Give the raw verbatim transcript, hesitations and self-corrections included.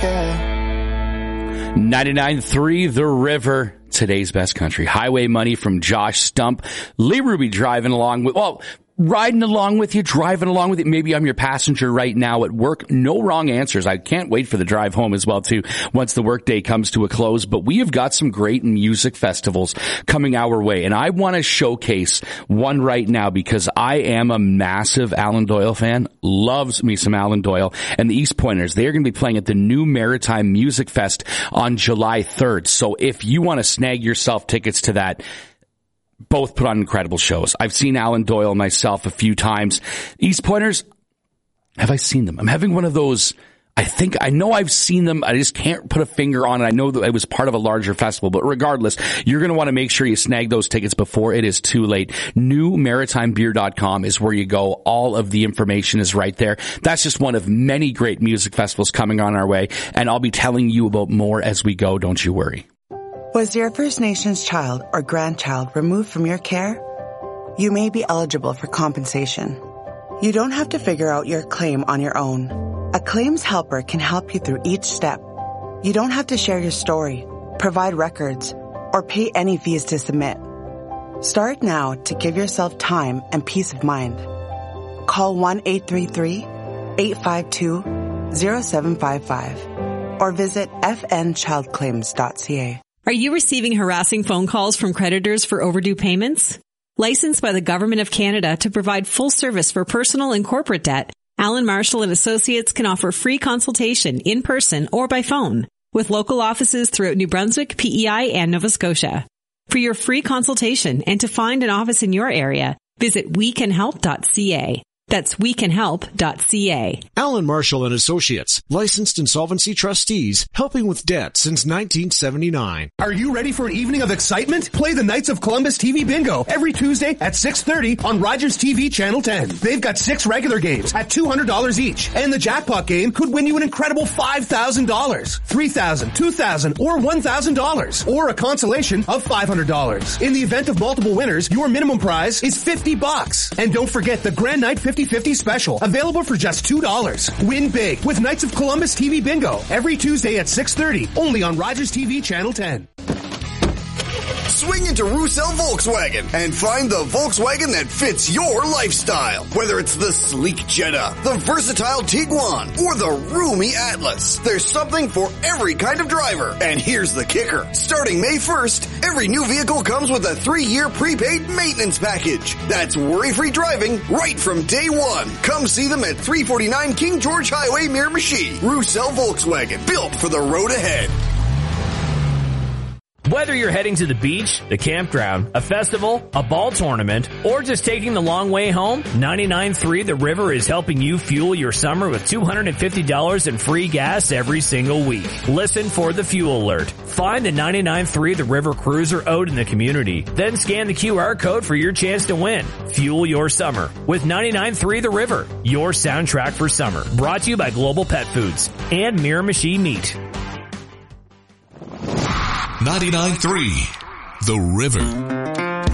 girl. ninety-nine point three The River, today's best country. Highway Money from Josh Stump. Lee Ruby driving along with, well, riding along with you, driving along with you. Maybe I'm your passenger right now at work. No wrong answers. I can't wait for the drive home as well, too, once the workday comes to a close. But we have got some great music festivals coming our way. And I want to showcase one right now because I am a massive Alan Doyle fan. Loves me some Alan Doyle. And the East Pointers, they're going to be playing at the New Maritime Music Fest on July third. So if you want to snag yourself tickets to that, both put on incredible shows. I've seen Alan Doyle myself a few times. East Pointers, have I seen them? I'm having one of those, I think, I know I've seen them. I just can't put a finger on it. I know that it was part of a larger festival, but regardless, you're going to want to make sure you snag those tickets before it is too late. new maritime beer dot com is where you go. All of the information is right there. That's just one of many great music festivals coming on our way, and I'll be telling you about more as we go. Don't you worry. Was your First Nations child or grandchild removed from your care? You may be eligible for compensation. You don't have to figure out your claim on your own. A claims helper can help you through each step. You don't have to share your story, provide records, or pay any fees to submit. Start now to give yourself time and peace of mind. Call one eight three three, eight five two, zero seven five five or visit f n child claims dot c a. Are you receiving harassing phone calls from creditors for overdue payments? Licensed by the Government of Canada to provide full service for personal and corporate debt, Allen Marshall and Associates can offer free consultation in person or by phone with local offices throughout New Brunswick, P E I, and Nova Scotia. For your free consultation and to find an office in your area, visit we can help dot c a. That's we can help dot c a. Allen Marshall and Associates, licensed insolvency trustees, helping with debt since nineteen seventy-nine. Are you ready for an evening of excitement? Play the Knights of Columbus T V Bingo every Tuesday at six thirty on Rogers T V Channel ten. They've got six regular games at two hundred dollars each, and the jackpot game could win you an incredible five thousand dollars, three thousand dollars, two thousand dollars, or one thousand dollars, or a consolation of five hundred dollars. In the event of multiple winners, your minimum prize is fifty bucks. And don't forget the Grand Night fifty fifty special, available for just two dollars. Win big with Knights of Columbus T V Bingo every Tuesday at six thirty, only on Rogers T V Channel ten. Swing into Roussel Volkswagen and find the Volkswagen that fits your lifestyle. Whether it's the sleek Jetta, the versatile Tiguan, or the roomy Atlas, there's something for every kind of driver. And here's the kicker. Starting May first, every new vehicle comes with a three-year prepaid maintenance package. That's worry-free driving right from day one. Come see them at three forty-nine King George Highway, Miramichi. Roussel Volkswagen, built for the road ahead. Whether you're heading to the beach, the campground, a festival, a ball tournament, or just taking the long way home, ninety-nine point three The River is helping you fuel your summer with two hundred fifty dollars in free gas every single week. Listen for the fuel alert. Find the ninety-nine point three The River Cruiser out in the community. Then scan the Q R code for your chance to win. Fuel your summer with ninety-nine point three The River, your soundtrack for summer. Brought to you by Global Pet Foods and Miramichi Meat. ninety-nine point three The River.